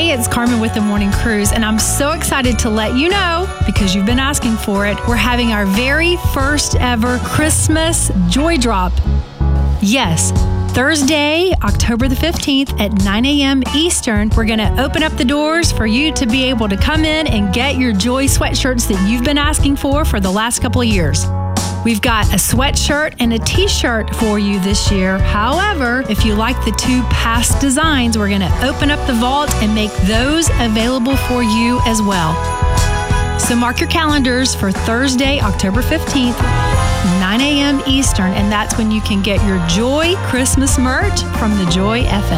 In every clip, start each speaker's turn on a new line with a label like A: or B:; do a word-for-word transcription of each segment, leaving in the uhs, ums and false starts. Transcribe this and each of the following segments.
A: Hey, it's Carmen with the Morning Cruise, and I'm so excited to let you know, because you've been asking for it, we're having our very first ever Christmas Joy Drop. Yes, Thursday, October the fifteenth at nine a.m. Eastern, we're going to open up the doors for you to be able to come in and get your Joy sweatshirts that you've been asking for for the last couple of years. We've got a sweatshirt and a t-shirt for you this year. However, if you like the two past designs, we're going to open up the vault and make those available for you as well. So mark your calendars for Thursday, October fifteenth, nine a.m. Eastern, and that's when you can get your Joy Christmas merch from the Joy F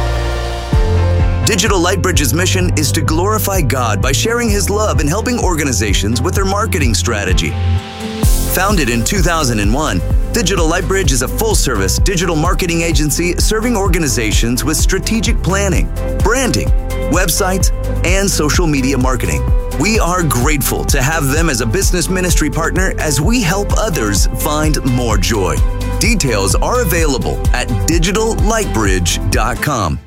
A: M.
B: Digital Lightbridge's mission is to glorify God by sharing His love and helping organizations with their marketing strategy. Founded in two thousand one, Digital Lightbridge is a full-service digital marketing agency serving organizations with strategic planning, branding, websites, and social media marketing. We are grateful to have them as a business ministry partner as we help others find more joy. Details are available at digital lightbridge dot com.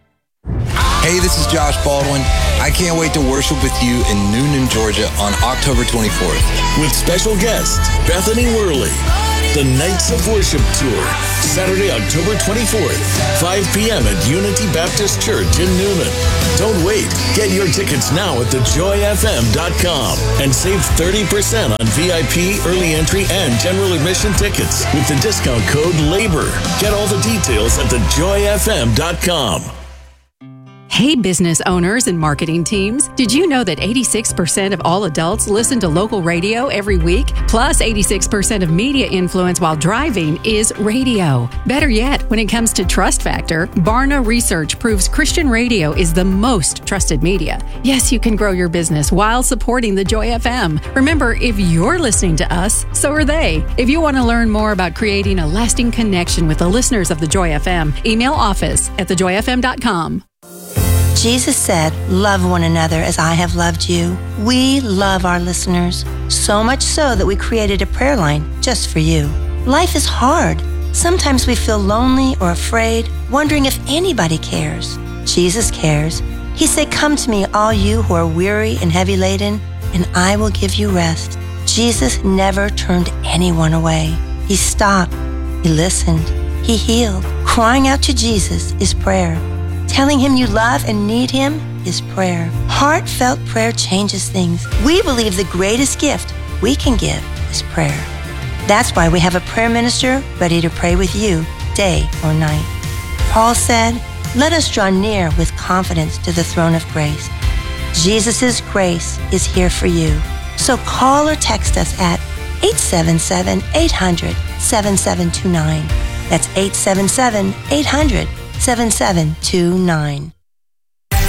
C: Hey, this is Josh Baldwin. I can't wait to worship with you in Noonan, Georgia on October twenty-fourth.
D: With special guest, Bethany Worley. The Nights of Worship Tour, Saturday, October twenty-fourth, five p.m. at Unity Baptist Church in Noonan. Don't wait. Get your tickets now at the joy f m dot com and save thirty percent on V I P, early entry, and general admission tickets with the discount code LABOR. Get all the details at the joy f m dot com.
E: Hey, business owners and marketing teams. Did you know that eighty-six percent of all adults listen to local radio every week? Plus, eighty-six percent of media influence while driving is radio. Better yet, when it comes to trust factor, Barna Research proves Christian radio is the most trusted media. Yes, you can grow your business while supporting the Joy F M. Remember, if you're listening to us, so are they. If you want to learn more about creating a lasting connection with the listeners of the Joy F M, email office at the joy f m dot com.
F: Jesus said, "Love one another as I have loved you." We love our listeners, so much so that we created a prayer line just for you. Life is hard. Sometimes we feel lonely or afraid, wondering if anybody cares. Jesus cares. He said, "Come to me, all you who are weary and heavy laden, and I will give you rest." Jesus never turned anyone away. He stopped. He listened. He healed. Crying out to Jesus is prayer. Telling Him you love and need Him is prayer. Heartfelt prayer changes things. We believe the greatest gift we can give is prayer. That's why we have a prayer minister ready to pray with you day or night. Paul said, "Let us draw near with confidence to the throne of grace." Jesus' grace is here for you. So call or text us at eight seven seven, eight hundred, seven seven two nine. That's eight seven seven, eight hundred, seven seven two nine.